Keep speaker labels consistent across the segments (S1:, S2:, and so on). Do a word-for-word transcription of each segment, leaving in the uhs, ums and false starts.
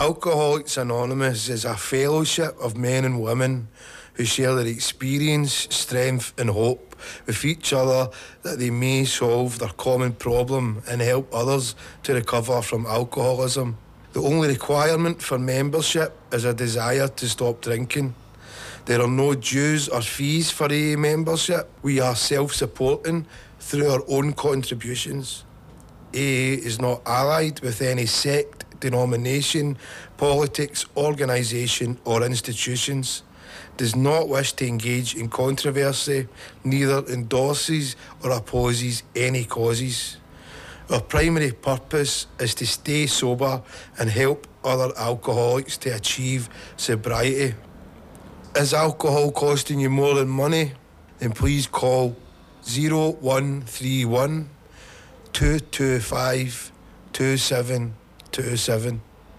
S1: Alcoholics Anonymous is a fellowship of men and women who share their experience, strength and hope with each other that they may solve their common problem and help others to recover from alcoholism. The only requirement for membership is a desire to stop drinking. There are no dues or fees for A A membership. We are self-supporting through our own contributions. A A is not allied with any sect, denomination, politics, organisation or institutions, does not wish to engage in controversy, neither endorses or opposes any causes. Our primary purpose is to stay sober and help other alcoholics to achieve sobriety. Is alcohol costing you more than money? Then please call zero one three one, two two five, two seven two seven.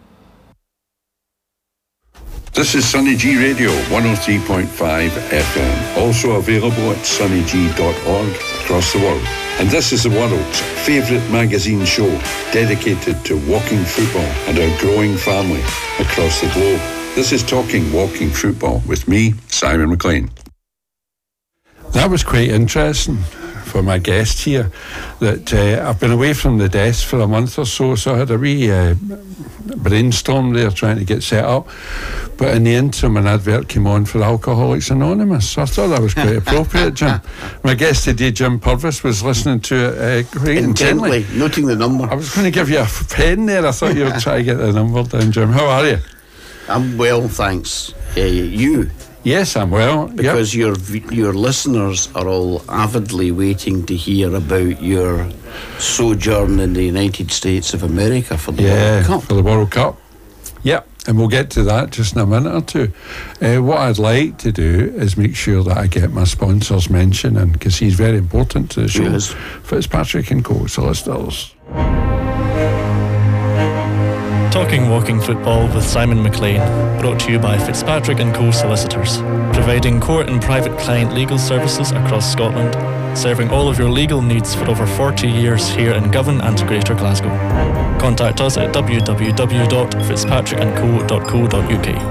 S2: This is Sunny G Radio, one oh three point five F M. Also available at sunny g dot org across the world. And this is the world's favourite magazine show dedicated to walking football and our growing family across the globe. This is Talking Walking Football with me, Simon McLean.
S3: That was quite interesting for my guest here, that uh, I've been away from the desk for a month or so, so I had a wee uh, brainstorm there trying to get set up. But in the interim, an advert came on for Alcoholics Anonymous, so I thought that was quite appropriate, Jim. My guest today, Jim Purvis, was listening to it uh, quite intently,
S4: intently, noting the number.
S3: I was going to give you a pen there. I thought you were trying to get the number down, Jim. How are you?
S4: I'm well, thanks. Uh, you?
S3: Yes, I'm well.
S4: Because
S3: yep.
S4: your your listeners are all avidly waiting to hear about your sojourn in the United States of America for the
S3: yeah,
S4: World Cup.
S3: for the World Cup. Yep, and we'll get to that just in a minute or two. Uh, what I'd like to do is make sure that I get my sponsor's mention, and because he's very important to the show.
S4: Yes.
S3: Fitzpatrick and Co. Solicitors.
S5: Talking Walking Football with Simon McLean, brought to you by Fitzpatrick and Co Solicitors, providing court and private client legal services across Scotland, serving all of your legal needs for over forty years here in Govan and Greater Glasgow. Contact us at w w w dot fitzpatrick and co dot co dot u k.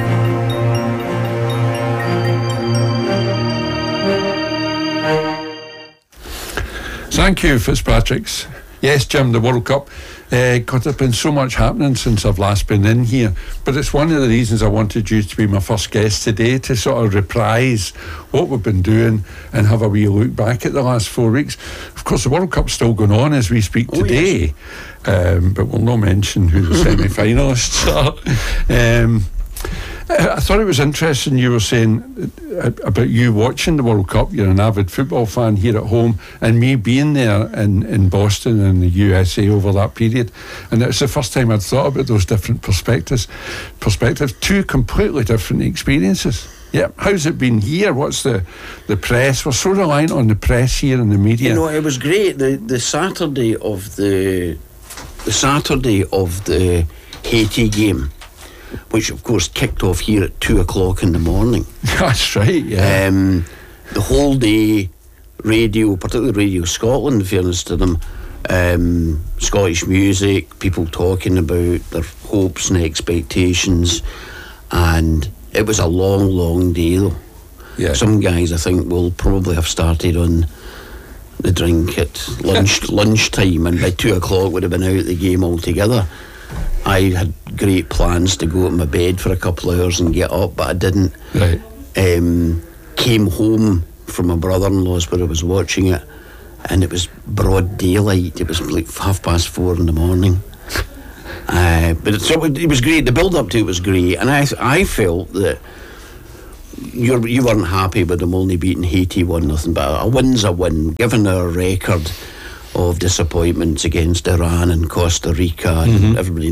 S3: Thank you, Fitzpatrick's. Yes, Jim, the World Cup. Uh, God, there's been so much happening since I've last been in here. But it's one of the reasons I wanted you to be my first guest today, to sort of reprise what we've been doing and have a wee look back at the last four weeks. Of course, the World Cup's still going on as we speak
S4: oh,
S3: today. Yes. Um, but we'll not mention who the semi-finalists are. Um, I thought it was interesting you were saying about you watching the World Cup. You're an avid football fan here at home, and me being there in, in Boston and the U S A over that period. And it's the first time I'd thought about those different perspectives. Perspectives, two completely different experiences. Yeah, how's it been here? What's the the press? We're so reliant on the press here and the media.
S4: You know, it was great. The the Saturday of the the Saturday of the Haiti game, which of course kicked off here at two o'clock in the morning.
S3: That's right, yeah.
S4: Um, the whole day, radio, particularly Radio Scotland, in fairness to them, um, Scottish music, people talking about their hopes and expectations, and it was a long, long day though.
S3: Yeah.
S4: Some guys, I think, will probably have started on the drink at lunch lunchtime, and by two o'clock would have been out of the game altogether. I had great plans to go to my bed for a couple of hours and get up, but I didn't.
S3: Right.
S4: Um, came home from my brother-in-law's where I was watching it, and it was broad daylight. It was like half past four in the morning. Uh, but it, so it, it was great. The build-up to it was great, and I I felt that you're, you weren't happy with them only beating Haiti one nothing, but a win's a win, given our record of disappointments against Iran and Costa Rica, mm-hmm. and everybody